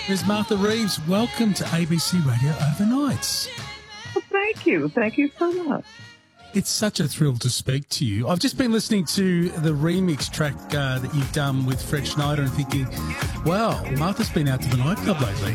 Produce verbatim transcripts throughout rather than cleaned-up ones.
Miz Martha Reeves, welcome to A B C Radio Overnights. Well, thank you. Thank you so much. It's such a thrill to speak to you. I've just been listening to the remix track uh, that you've done with Fred Schneider and thinking, wow, Martha's been out to the nightclub lately.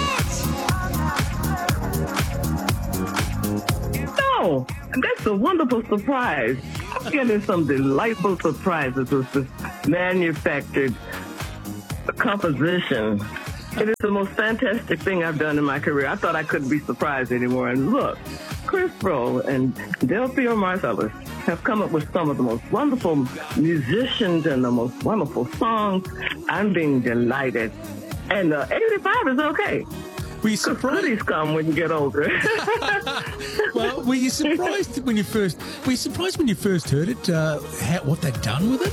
No, that's a wonderful surprise. I'm getting some delightful surprises with this manufactured composition. It is the most fantastic thing I've done in my career. I thought I couldn't be surprised anymore. And look, Chris Rowe and Delphia Marcellus have come up with some of the most wonderful musicians and the most wonderful songs. I'm being delighted. And uh, eighty-five is okay. Were you surprised? Goodies come when you get older. Well, were you surprised when you first? Were you surprised when you first heard it? Uh, how, what they'd done with it?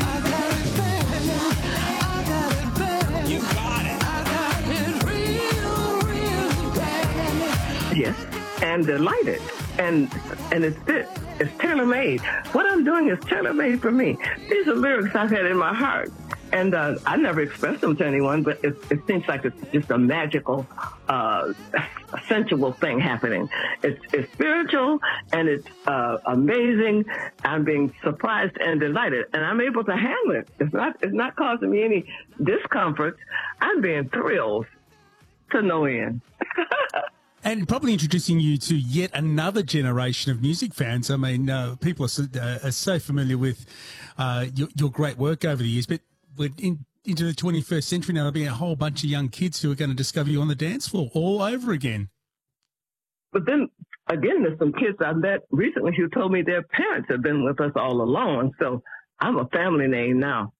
Yes, and delighted, and and it's fit. It's tailor made. What I'm doing is tailor made for me. These are lyrics I've had in my heart, and uh, I never expressed them to anyone. But it, it seems like it's just a magical, uh, sensual thing happening. It's it's spiritual and it's uh, amazing. I'm being surprised and delighted, and I'm able to handle it. It's not it's not causing me any discomfort. I'm being thrilled to no end. And probably introducing you to yet another generation of music fans. I mean, uh, people are so, uh, are so familiar with uh, your, your great work over the years, but we're in, into the twenty-first century now. There'll be a whole bunch of young kids who are going to discover you on the dance floor all over again. But then, again, there's some kids I met recently who told me their parents have been with us all along. So I'm a family name now.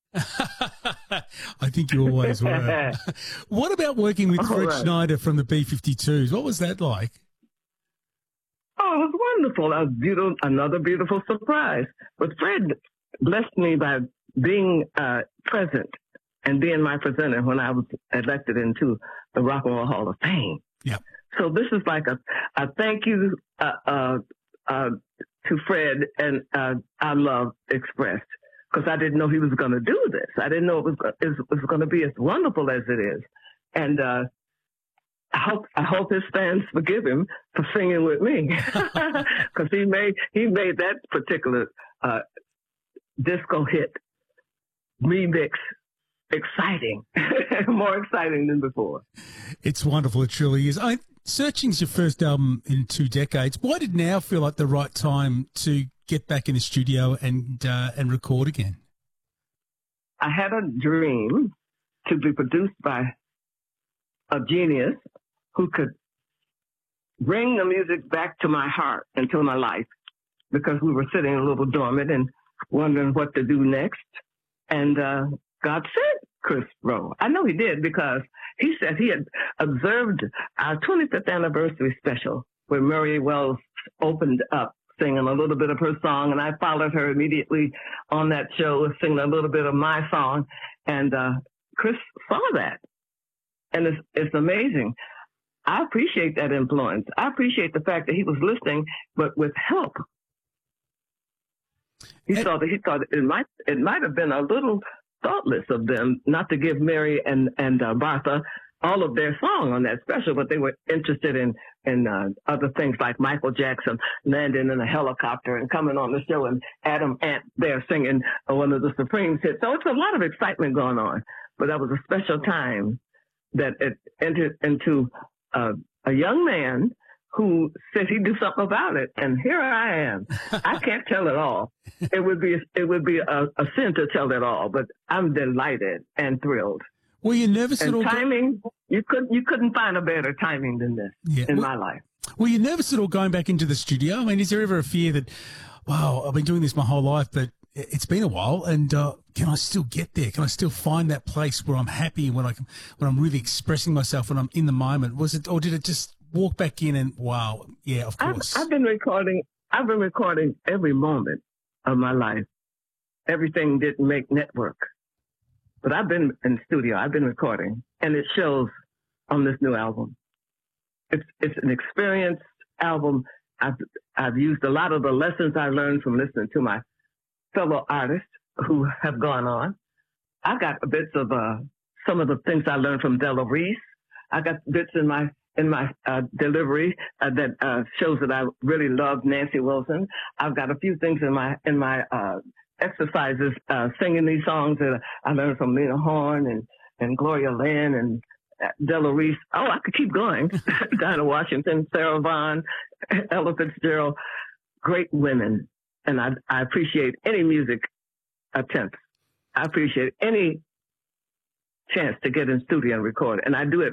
I think you always were. What about working with Fred right. Schneider from the B fifty-twos? What was that like? Oh, it was wonderful. A beautiful, another beautiful surprise. But Fred blessed me by being uh, present and being my presenter when I was elected into the Rock and Roll Hall of Fame. Yeah. So this is like a, a thank you uh, uh, uh, to Fred and uh, our love expressed. Because I didn't know he was going to do this. I didn't know it was it was going to be as wonderful as it is. And uh, I hope I hope his fans forgive him for singing with me, because he made he made that particular uh, disco hit remix exciting, more exciting than before. It's wonderful. It truly is. I, Searching's your first album in two decades. Why did now feel like the right time to get back in the studio and uh, and record again? I had a dream to be produced by a genius who could bring the music back to my heart and to my life, because we were sitting a little dormant and wondering what to do next. And uh, God sent Chris Rowe. I know he did, because he said he had observed our twenty-fifth anniversary special where Murray Wells opened up singing a little bit of her song, and I followed her immediately on that show singing a little bit of my song. And uh, Chris saw that, and it's, it's amazing. I appreciate that influence. I appreciate the fact that he was listening, but with help. He saw that he thought it might it might have been a little thoughtless of them not to give Mary and and uh, Martha all of their song on that special, but they were interested in in uh, other things like Michael Jackson landing in a helicopter and coming on the show, and Adam Ant there singing one of the Supremes hits. So it's a lot of excitement going on. But that was a special time that it entered into uh, a young man who said he'd do something about it, and here I am. I can't tell it all. It would be it would be a, a sin to tell it all, but I'm delighted and thrilled. Were you nervous and at all? Timing, you couldn't you couldn't find a better timing than this yeah. in well, my life. Were you nervous at all going back into the studio? I mean, is there ever a fear that, wow, I've been doing this my whole life, but it's been a while, and uh, can I still get there? Can I still find that place where I'm happy, when I can, when I'm really expressing myself, when I'm in the moment? Was it, or did it just walk back in and wow, yeah, of course? I've, I've been recording. I've been recording every moment of my life. Everything didn't make network, but I've been in the studio. I've been recording, and it shows on this new album. It's it's an experienced album. I've I've used a lot of the lessons I learned from listening to my fellow artists who have gone on. I got bits of uh, some of the things I learned from Della Reese, I got bits in my in my uh, delivery uh, that uh, shows that I really love Nancy Wilson. I've got a few things in my in my uh, exercises uh, singing these songs that I learned from Lena Horne and and Gloria Lynn and Della Reese. Oh, I could keep going. Dinah Washington, Sarah Vaughan, Ella Fitzgerald, great women. And I, I appreciate any music attempts. I appreciate any chance to get in studio and record. And I do it